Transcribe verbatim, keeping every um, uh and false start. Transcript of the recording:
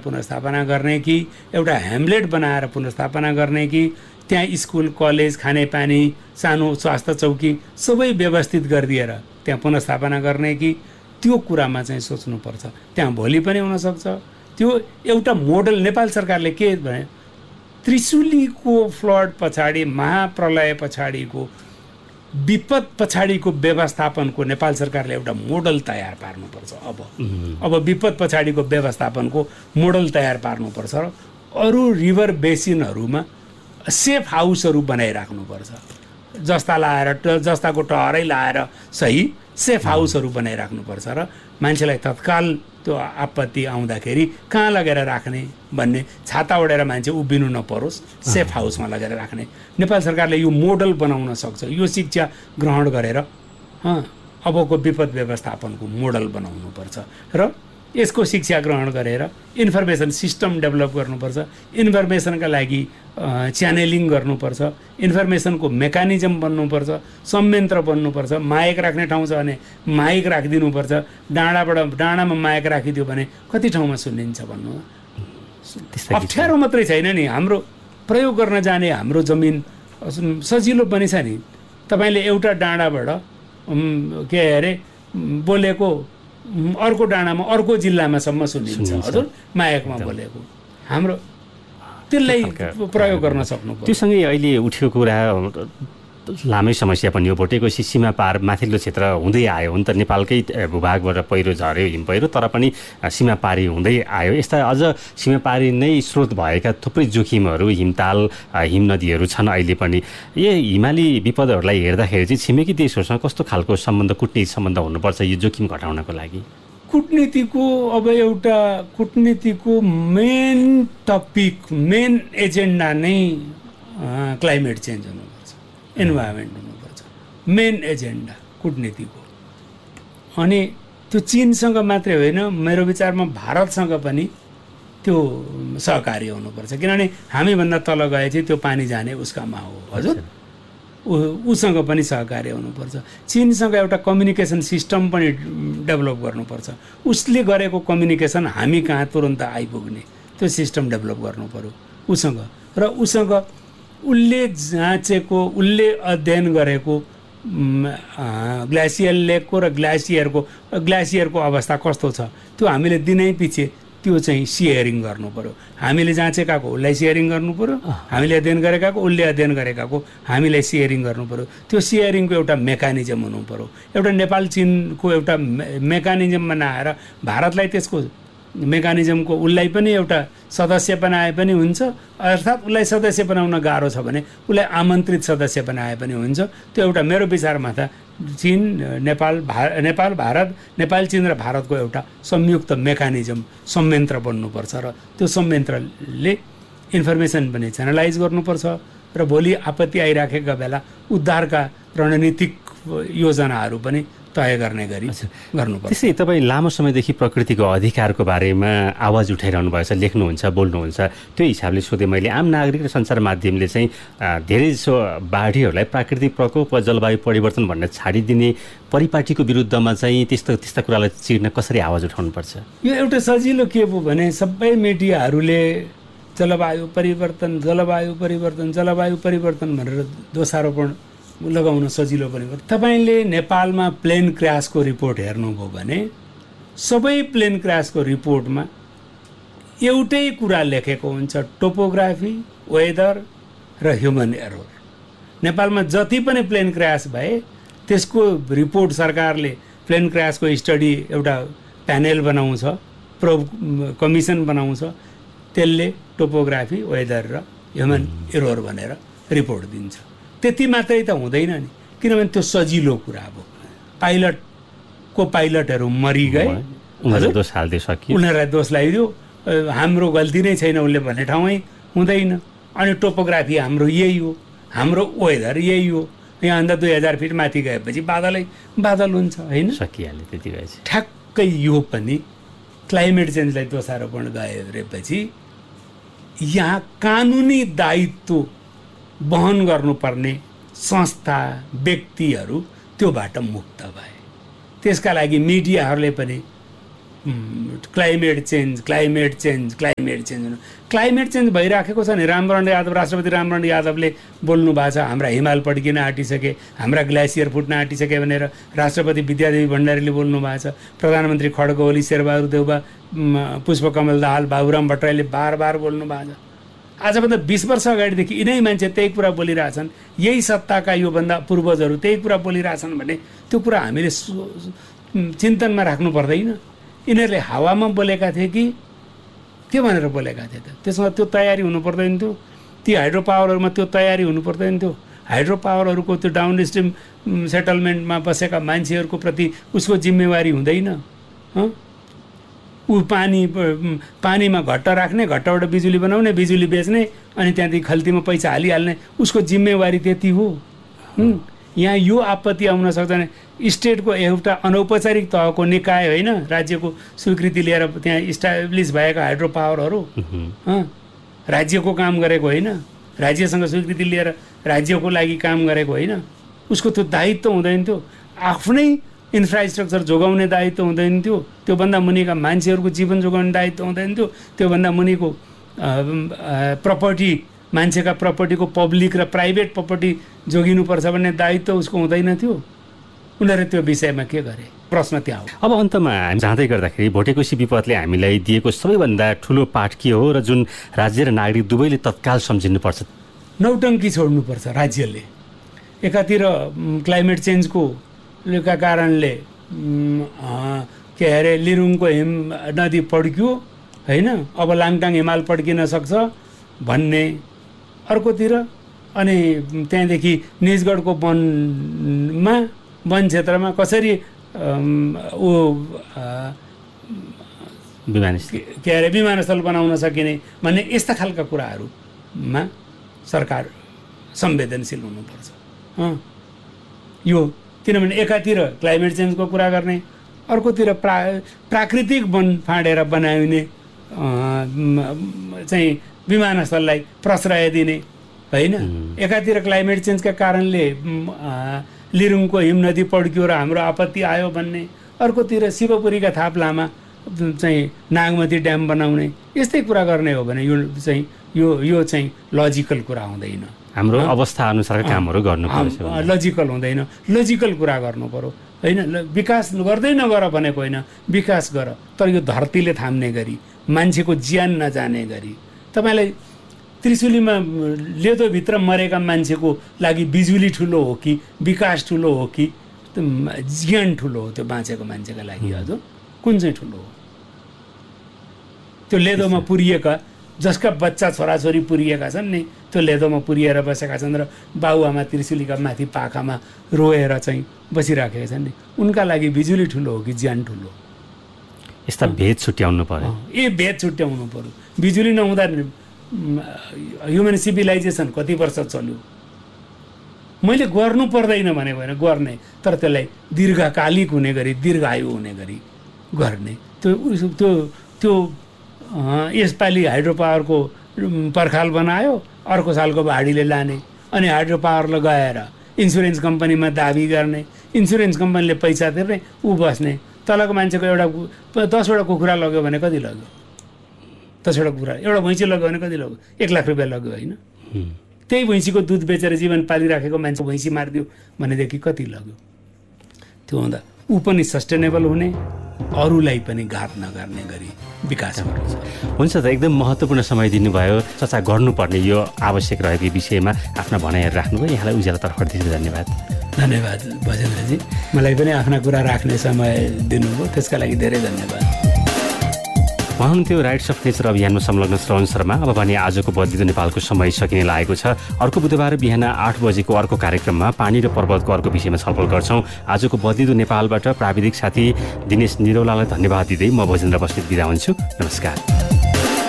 पुनर्स्थापना गर्ने कि एउटा ह्यामलेट बनाएर पुनर्स्थापना गर्ने कि त्यहाँ स्कुल कलेज खानेपानी सानो स्वास्थ्य चौकी सबै व्यवस्थित गरिदिएर त्यहाँ पुनर्स्थापना गर्ने कि त्यो कुरामा चाहिँ सोच्नुपर्छ। त्यहाँ भोलि पनि हुनसक्छ त्यो एउटा मोडल नेपाल सरकारले के भने त्रिशुलीको फ्लड पछाडि महाप्रलय पछाडिको विपद पछाडिको व्यवस्थापनको नेपाल सरकारले एउटा मोडल तयार पार्नुपर्छ। अब अब विपद पछाडिको व्यवस्थापनको मोडल तयार पार्नुपर्छ र अरू रिभर बेसिनहरूमा सेफ हाउसहरू बनाइराख्नुपर्छ। जस्ता लाएर जस्ताको टहरै लाएर सही सेफ हाउसहरू बनाइराख्नुपर्छ र मान्छेलाई तत्काल त्यो आपत्ति आउँदाखेरि कहाँ लगेर राख्ने भन्ने छाता ओढेर मान्छे उभिनु नपरोस्, सेफ हाउसमा लगेर राख्ने नेपाल सरकारले यो मोडल बनाउन सक्छ। यो शिक्षा ग्रहण गरेर अबको विपद व्यवस्थापनको मोडल बनाउनुपर्छ र यसको शिक्षा ग्रहण गरेर इन्फर्मेसन सिस्टम डेभलप गर्नुपर्छ। इन्फर्मेसनका लागि च्यानेलिङ गर्नुपर्छ, इन्फर्मेसनको मेकानिजम बन्नुपर्छ, संयन्त्र बन्नुपर्छ। माइक राख्ने ठाउँ छ भने माइक राखिदिनुपर्छ। डाँडाबाट डाँडामा माइक राखिदियो भने कति ठाउँमा सुनिन्छ भन्नु। अप्ठ्यारो मात्रै छैन नि, हाम्रो प्रयोग गर्न जाने हाम्रो जमिन सजिलो पनि छ नि। तपाईँले एउटा डाँडाबाट के अरे बोलेको अर्को डाँडामा अर्को जिल्लामासम्म सुनिन्छ हजुर माइकमा बोलेको। हाम्रो त्यसलाई प्रयोग गर्न सक्नु। त्योसँगै अहिले उठेको कुरा लामै समस्या पनि हो। भोटेकोसी सीमा पार माथिल्लो क्षेत्र हुँदै आयो हुन त नेपालकै भूभागबाट पहिरो झऱ्यो हिम पहिरो, तर पनि सीमा पारी हुँदै आयो। यस्ता अझ सीमा पारी नै स्रोत भएका थुप्रै जोखिमहरू हिमताल हिम नदीहरू छन् अहिले पनि। यो हिमाली विपदहरूलाई हेर्दाखेरि चाहिँ छिमेकी देशहरूसँग कस्तो खालको सम्बन्ध कुटनीतिक सम्बन्ध हुनुपर्छ यो जोखिम घटाउनको लागि? कुटनीतिको अब एउटा कुटनीतिको मेन टपिक मेन एजेन्डा नै क्लाइमेट चेन्ज हुनुपर्छ, इन्भाइरोमेन्ट हुनुपर्छ मेन एजेन्डा कुटनीतिको। अनि त्यो चीनसँग मात्रै होइन, मेरो विचारमा भारतसँग पनि त्यो सहकार्य हुनुपर्छ। किनभने हामीभन्दा तल गए चाहिँ त्यो पानी जाने उसकामा हो हजुर, उसँग पनि सहकार्य हुनुपर्छ। चीनसँग एउटा कम्युनिकेसन सिस्टम पनि डेभलप गर्नुपर्छ। उसले गरेको कम्युनिकेसन हामी कहाँ तुरन्त आइपुग्ने त्यो सिस्टम डेभलप गर्नु पर्यो उसँग। र उसँग उसले जाँचेको उसले अध्ययन गरेको ग्लासियल लेकको र ग्लासियरको ग्लासियरको अवस्था कस्तो छ त्यो हामीले दिनै पछि त्यो चाहिँ सेयरिङ गर्नु पर्यो। हामीले जाँचेकाको उसलाई सेयरिङ गर्नु पर्यो, हामीले अध्ययन गरेकाको उसले अध्ययन गरेकाको हामीलाई सेयरिङ गर्नु पर्यो। त्यो सेयरिङको एउटा मेकानिजम हुनु पर्यो। एउटा नेपाल चीनको एउटा मेकानिजम बनाएर भारतलाई त्यसको मेकानिजमको उसलाई पनि एउटा सदस्य बनाए पनि हुन्छ, अर्थात् उसलाई सदस्य बनाउन गाह्रो छ भने उसलाई आमन्त्रित सदस्य बनाए पनि हुन्छ। त्यो एउटा मेरो विचारमा त चीन नेपाल भा नेपाल भारत नेपाल चीन र भारतको एउटा संयुक्त मेकानिजम संयन्त्र बन्नुपर्छ र त्यो संयन्त्रले इन्फर्मेसन पनि च्यानलाइज गर्नुपर्छ र भोलि आपत्ति आइराखेका बेला उद्धारका रणनीतिक योजनाहरू पनि तय गर्ने गरी गर्नुपर्छ। त्यसै तपाईँ लामो समयदेखि प्रकृतिको अधिकारको बारेमा आवाज उठाइरहनु भएको छ, लेख्नुहुन्छ, बोल्नुहुन्छ। त्यो हिसाबले सोधेँ मैले, आम नागरिक र सञ्चार माध्यमले चाहिँ धेरै जसो बाढीहरूलाई प्राकृतिक प्रकोप वा जलवायु परिवर्तन भनेर छाडिदिने परिपाटीको विरुद्धमा चाहिँ त्यस्तो त्यस्ता कुरालाई चिर्न कसरी आवाज उठाउनुपर्छ? यो एउटा सजिलो के हो भने सबै मिडियाहरूले जलवायु परिवर्तन जलवायु परिवर्तन जलवायु परिवर्तन भनेर दोषारोपण लगाउन सजिलो पनि हो। तपाईँले नेपालमा प्लेन क्रासको रिपोर्ट हेर्नुभयो भने सबै प्लेन क्रासको रिपोर्टमा एउटै कुरा लेखेको हुन्छ, टोपोग्राफी, वेदर र ह्युमन एरर। नेपालमा जति पनि प्लेन क्रास भए त्यसको रिपोर्ट सरकारले प्लेन क्रासको स्टडी एउटा प्यानेल बनाउँछ, प्रो कमिसन बनाउँछ, त्यसले टोपोग्राफी, वेदर र ह्युमन एरर भनेर रिपोर्ट दिन्छ। त्यति मात्रै त हुँदैन नि, किनभने त्यो सजिलो कुरा हो। पाइलटको पाइलटहरू मरिगए, उनीहरूलाई दोष हाल्दै सकियो, उनीहरूलाई दोष लगाइदियो, हाम्रो गल्ती नै छैन उसले भन्ने ठाउँै हुँदैन। अनि टोपोग्राफी हाम्रो यही हो, हाम्रो वेदर यही हो। यहाँभन्दा दुई हजार फिट माथि गएपछि बादलै बादल हुन्छ होइन, सकिहाल्यो त्यति भएपछि। ठ्याक्कै यो पनि क्लाइमेट चेन्जलाई दोषारोपण गरेपछि यहाँ कानुनी दायित्व वहन गर्नुपर्ने संस्था व्यक्तिहरू त्योबाट मुक्त भए। त्यसका लागि मिडियाहरूले पनि climate change climate change climate change climate change भइराखेको छ नि। रामवरण यादव, राष्ट्रपति रामवरण यादवले बोल्नु भएको छ हाम्रा हिमाल पड्किन आँटिसके, हाम्रा ग्लेसियर फुट्न आँटिसके भनेर राष्ट्रपति विद्यादेवी भण्डारीले बोल्नु भएको छ। प्रधानमन्त्री खड्ग ओली, शेरबहादुर देउबा, पुष्पकमल दाहाल, बाबुराम भट्टराईले बार बार बोल्नु भएको छ। आजभन्दा बिस वर्ष अगाडिदेखि यिनै मान्छे त्यही कुरा बोलिरहेछन्, यही सत्ताका योभन्दा पूर्वजहरू त्यही कुरा बोलिरहेछन् भने त्यो कुरा हामीले चिन्तनमा राख्नु पर्दैन। यिनीहरूले हावामा बोलेका थिए कि के भनेर बोलेका थिए त? त्यसमा त्यो तयारी हुनु पर्दैन थियो? ती हाइड्रो पावरहरूमा त्यो तयारी हुनु पर्दैन थियो? हाइड्रो पावरहरूको त्यो डाउन स्ट्रिम सेटलमेन्टमा बसेका मान्छेहरूको प्रति उसको जिम्मेवारी हुँदैन? ऊ पानी पानीमा घट्ट राख्ने, घट्टबाट बिजुली बनाउने, बिजुली बेच्ने, अनि त्यहाँदेखि खल्तीमा पैसा हालिहाल्ने, उसको जिम्मेवारी त्यति हो। यहाँ यो आपत्ति आउन सक्दैन। स्टेटको एउटा अनौपचारिक तहको निकाय होइन, राज्यको स्वीकृति लिएर त्यहाँ इस्टाब्लिस भएका हाइड्रो पावरहरू राज्यको काम गरेको होइन, राज्यसँग स्वीकृति लिएर राज्यको लागि काम गरेको होइन। उसको त्यो दायित्व हुँदैन थियो। आफ्नै इन्फ्रास्ट्रक्चर जोगाउने दायित्व हुँदैन थियो, त्योभन्दा मुनिका मान्छेहरूको जीवन जोगाउने दायित्व हुँदैन थियो, त्योभन्दा मुनिको प्रपर्टी, मान्छेका प्रपर्टीको पब्लिक र प्राइभेट प्रपर्टी जोगिनुपर्छ भन्ने दायित्व उसको हुँदैन थियो। उनीहरूले त्यो विषयमा के गरे? प्रश्न त्यहाँ हो। अब अन्तमा हामी जाँदै गर्दाखेरि भोटेकोसी विपदले हामीलाई दिएको सबैभन्दा ठुलो पाठ के हो र जुन राज्य र नागरिक दुवैले तत्काल सम्झिनुपर्छ? नौटङ्की छोड्नुपर्छ राज्यले। एकातिर क्लाइमेट चेन्जको का कारणले के अरे लिरुङको हिम नदी पड्क्यो होइन, अब लाङटाङ हिमाल पड्किन सक्छ भन्ने, अर्कोतिर अनि त्यहाँदेखि निजगढको वनमा वन क्षेत्रमा कसरी ऊ विमानस्थल के अरे विमानस्थल बनाउन सकिने भन्ने यस्ता खालका कुराहरूमा सरकार संवेदनशील हुनुपर्छ। यो किनभने एकातिर क्लाइमेट चेन्जको कुरा गर्ने, अर्कोतिर प्रा प्राकृतिक वन फाँडेर बनाइने चाहिँ विमानस्थललाई प्रश्रय दिने होइन। एकातिर क्लाइमेट चेन्जका कारणले लिरुङको हिम नदी पड्क्यो र हाम्रो आपत्ति आयो भन्ने, अर्कोतिर शिवपुरीका थाप लामा चाहिँ नागमती ड्याम बनाउने, यस्तै कुरा गर्ने हो भने यो चाहिँ यो यो चाहिँ लजिकल कुरा हुँदैन। हाम्रो अवस्था अनुसारका कामहरू गर्नु पर्छ, लजिकल हुँदैन। लजिकल कुरा गर्नु पर्यो होइन। विकास गर्दै नगर भनेको होइन, विकास गर, तर यो धरतीले थाम्ने गरी, मान्छेको ज्यान नजाने गरी। तपाईँलाई त्रिशुलीमा लेदोभित्र मरेका मान्छेको लागि बिजुली ठुलो हो कि विकास ठुलो हो कि ज्यान ठुलो हो? त्यो बाँचेको मान्छेका लागि हजुर कुन चाहिँ ठुलो हो? त्यो लेदोमा पुरिएका जसका बच्चा छोराछोरी पुरिएका छन् नि, त्यो लेदोमा पुरिएर बसेका छन् र बाबुआमा त्रिशुलीका माथि पाखामा रोएर चाहिँ बसिराखेका छन् नि, उनका लागि बिजुली ठुलो हो कि ज्यान ठुलो? यस्ता भेद छुट्याउनु पर्यो। ए भेद छुट्याउनु पर्यो। बिजुली नहुँदा ह्युमन सिभिलाइजेसन कति वर्ष चल्यो? मैले गर्नु पर्दैन भनेको होइन, गर्ने, तर त्यसलाई दीर्घकालिक हुने गरी, दीर्घायु हुने गरी गर्ने। त्यो त्यो त्यो यसपालि हाइड्रो पावरको पर्खाल बनायो, अर्को सालको भाडीले लाने, अनि हाइड्रो पावरले गएर इन्सुरेन्स कम्पनीमा दाबी गर्ने, इन्सुरेन्स कम्पनीले पैसा तिर्ने, ऊ बस्ने। तलको मान्छेको एउटा दसवटा कुखुरा लग्यो भने कति लग्यो? दसवटा कुखुरा, एउटा भैँसी लग्यो भने कति लग्यो? एक लाख रुपियाँ लग्यो होइन? त्यही भैँसीको दुध बेचेर जीवन पालिराखेको मान्छे भैँसी मारिदियो भनेदेखि कति लग्यो? त्यो हुँदा ऊ पनि सस्टेनेबल हुने, अरूलाई पनि घात नगर्ने गरी विकास गर्नु छ। हुन्छ त, एकदम महत्त्वपूर्ण समय दिनुभयो। चर्चा गर्नुपर्ने यो आवश्यक रहेको विषयमा आफ्ना भनाइहरू राख्नुभयो। यहाँलाई उज्यालो तर्फबाट धन्यवाद। धन्यवाद भजेन्द्रजी, मलाई पनि आफ्ना कुरा राख्ने समय दिनुभयो, त्यसका लागि धेरै धन्यवाद। उहाँ हुनुहुन्थ्यो राइट्स अफ नेचर अभियानमा संलग्न श्रवण शर्मा। अब भने आजको बद्लिँदो नेपालको समय सकिने लागेको छ। अर्को बुधबार बिहान आठ बजेको अर्को कार्यक्रममा पानी र पर्वतको अर्को विषयमा छलफल गर्छौँ। आजको बद्लिँदो नेपालबाट प्राविधिक साथी दिनेश निरौलालाई धन्यवाद दिँदै म भजेन्द्र बस्नेत बिदा हुन्छु। नमस्कार।